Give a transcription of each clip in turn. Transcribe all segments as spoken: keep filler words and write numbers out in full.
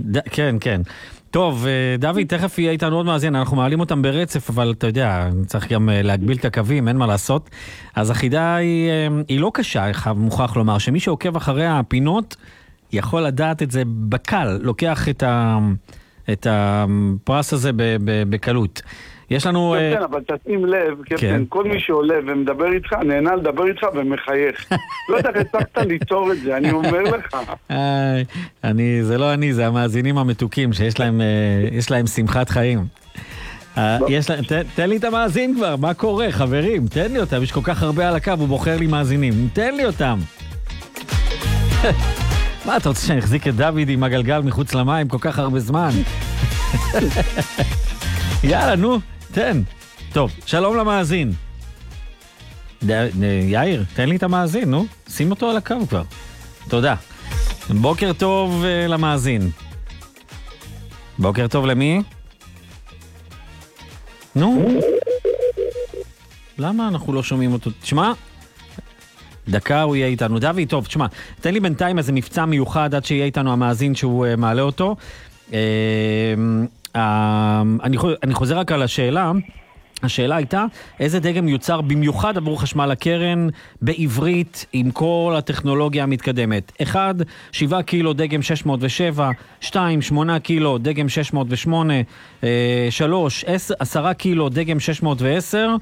כן, כן. טוב, דוד, תכף יהיה איתנו עוד מאזין, אנחנו מעלים אותם ברצף, אבל אתה יודע, צריך גם להגביל את הקווים, אין מה לעשות. אז החידה היא, היא לא קשה, מוכרח לומר, שמי שעוקב אחרי הפינות, יכול לדעת את זה בקל, לוקח את, ה, את הפרס הזה בקלות. יש לנו... קפטן, אבל תשים לב, קפטן, כל מי שעולה ומדבר איתך, נהנה לדבר איתך ומחייך. לא יודע, הצלחת ליצור את זה, אני אומר לך. אני, זה לא אני, זה המאזינים המתוקים, שיש להם, יש להם שמחת חיים. יש להם, תן לי את המאזין כבר, מה קורה, חברים? תן לי אותם, יש כל כך הרבה על הקו, הוא בוחר לי מאזינים. תן לי אותם. מה, אתה רוצה שאני אחזיק את דוד עם הגלגל מחוץ למים כל כך הרבה זמן? יאללה, נו, תן. טוב, שלום למאזין. יאיר, תן לי את המאזין, נו. שים אותו על הקו כבר. תודה. בוקר טוב למאזין. בוקר טוב למי? נו. למה אנחנו לא שומעים אותו? תשמע. דקה הוא יהיה איתנו. דוד, טוב, תשמע. תן לי בינתיים איזה מבצע מיוחד עד שיהיה איתנו המאזין שהוא מעלה אותו. אני חוזר רק על השאלה. השאלה הייתה, איזה דגם יוצר במיוחד עבור חשמל הקרן בעברית עם כל הטכנולוגיה המתקדמת? אחד, שבעה קילו דגם שש מאות ושבע, שתיים, שמונה קילו דגם שש מאות ושמונה, שלוש, עשרה קילו דגם שש מאות ועשר,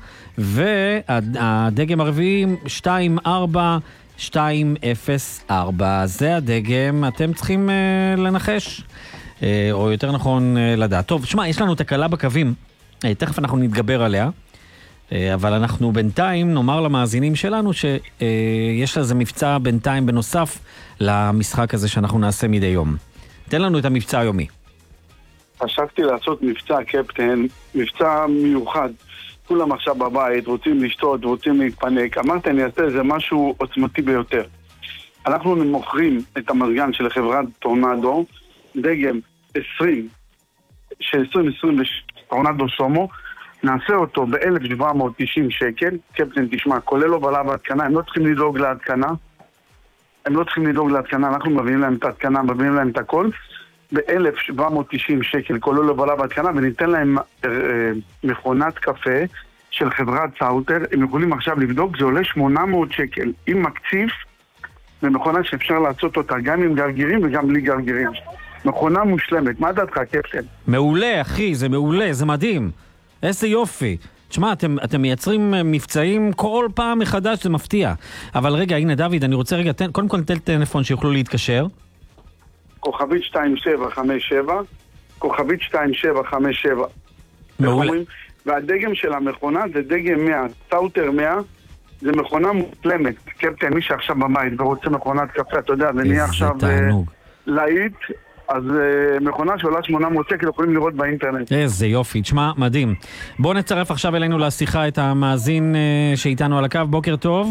והדגם הרביעי, שתיים, ארבע, שתיים, אפס, ארבע. זה הדגם, אתם צריכים לנחש, או יותר נכון לדעת. טוב, שמע, יש לנו תקלה בקווים. תכף אנחנו נתגבר עליה, אבל אנחנו בינתיים נאמר למאזינים שלנו שיש לזה מבצע בינתיים בנוסף למשחק הזה שאנחנו נעשה מדי יום. תן לנו את המבצע היומי. חשבתי לעשות מבצע קפטן, מבצע מיוחד. כולם עכשיו בבית, רוצים לשתות, רוצים להתפנק. אמרת, אני אעשה איזה משהו עוצמתי ביותר. אנחנו מוכרים את המזגן של חברת טורנדו, דגם עשרים, של עשרים עשרים טורנדו סומו, נעשה אותו ב-אלף שבע מאות תשעים שקל. קפטן, תשמע, כולל הובלה והתקנה, הם לא צריכים לדאוג להתקנה, הם לא צריכים לדאוג להתקנה, אנחנו מביאים להם את ההתקנה, מביאים להם את הכל, ב-אלף שבע מאות תשעים שקל, כולל הובלה והתקנה, וניתן להם אה, מכונת קפה של חברת סאוטר, הם יכולים עכשיו לבדוק, זה עולה שמונה מאות שקל, עם מקציף, ומכונה שאפשר לעשות אותה גם עם גרגירים וגם בלי גרגירים. מכונה מושלמת, מה דעתך, קפטן? מעולה, אחי, זה מעולה, זה מדהים. איזה יופי. תשמע, אתם, אתם מייצרים מבצעים כל פעם מחדש, זה מפתיע. אבל רגע, הנה דוד, אני רוצה רגע, תן, קודם כל נתן טלפון שיוכלו להתקשר. כוכבית שתיים שבע חמש שבע, כוכבית שתיים שבע חמש שבע. מעולה. והדגם של המכונה זה דגם מאה, סאוטר מאה, זה מכונה מושלמת. קפטן, מי שעכשיו בבית ורוצה מכונת קפה, אתה יודע, זה נהיה עכשיו להיט, אז uh, מכונה שעולה שמונה מאות שקל, יכולים לראות באינטרנט. איזה יופי, תשמע, מדהים. בוא נצרף עכשיו אלינו לשיחה את המאזין uh, שאיתנו על הקו. בוקר טוב.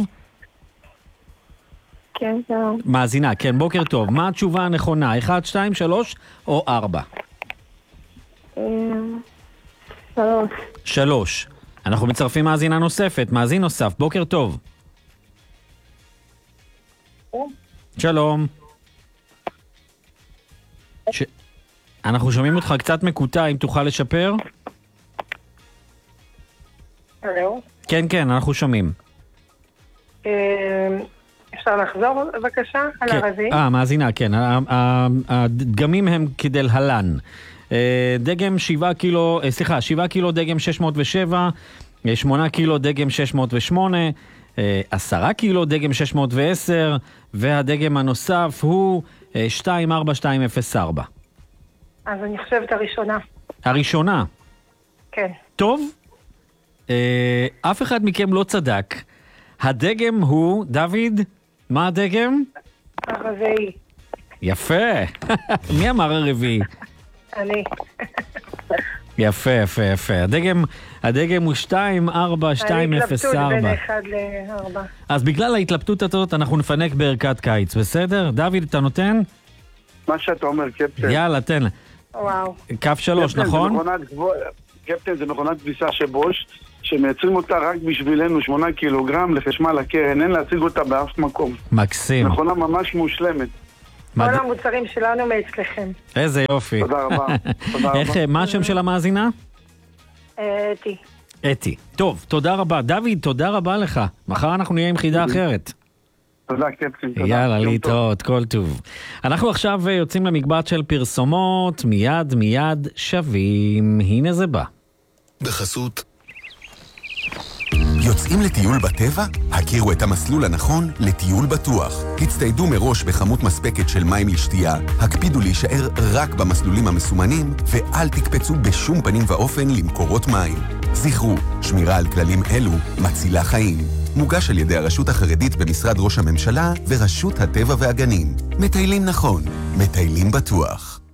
כן, טוב. מאזינה, כן, בוקר טוב. מה התשובה הנכונה? אחד, שתיים, שלוש או ארבע? שלוש. שלוש. אנחנו מצרפים מאזינה נוספת, מאזין נוסף. בוקר טוב. שלום. ש... אנחנו שומעים אותך קצת מקוטע, אם תוכל לשפר? הלו? כן, כן, אנחנו שומעים. אפשר לחזור בבקשה על הרביעי? אה, מאזינה, כן. הדגמים הם כדלהלן. דגם שבעה קילו, סליחה, שבעה קילו דגם שש מאות ושבע, שמונה קילו דגם שש מאות ושמונה, עשרה קילו דגם שש מאות ועשר, והדגם הנוסף הוא שתיים ארבע שתיים אפס ארבע. אז אני חושבת הראשונה. הראשונה? כן. טוב, אה, אף אחד מכם לא צדק. הדגם הוא, דוד, מה הדגם? הרביעי. יפה. מי אמר הרביעי? אני. יפה, יפה, יפה. הדגם, הדגם הוא שתיים ארבע שתיים אפס ארבע. ההתלבטות בין אחד לארבע. אז בגלל ההתלבטות הזאת אנחנו נפנק בערכת קיץ, בסדר? דוד, אתה נותן? מה שאתה אומר, קפטן. יאללה, תן. וואו. קף שלוש, נכון? קפטן, זה מכונת כביסה של בוש, שמייצרים אותה רק בשבילנו שמונה קילוגרם לחשמל הקרן, אין להציג אותה באף מקום. מקסים. מכונה ממש מושלמת. כל המוצרים שלנו מאצלכם. איזה יופי. תודה רבה. תודה רבה. איך, מה השם של המאזינה? אתי. אתי. טוב, תודה רבה. דוד, תודה רבה לך. מחר אנחנו נהיה עם חידה אחרת. תודה, קפטן. תודה. יאללה, יום טוב. להתראות, כל טוב. אנחנו עכשיו יוצאים למקבץ של פרסומות, מיד מיד שווים. הנה זה בא. בחסות יוצאים לטיול בטבע? הכירו את המסלול הנכון לטיול בטוח. הצטיידו מראש בכמות מספקת של מים לשתייה, הקפידו להישאר רק במסלולים המסומנים, ואל תקפצו בשום פנים ואופן למקורות מים. זכרו, שמירה על כללים אלו מצילה חיים. מוגש על ידי הרשות החרדית במשרד ראש הממשלה ורשות הטבע והגנים. מטיילים נכון, מטיילים בטוח.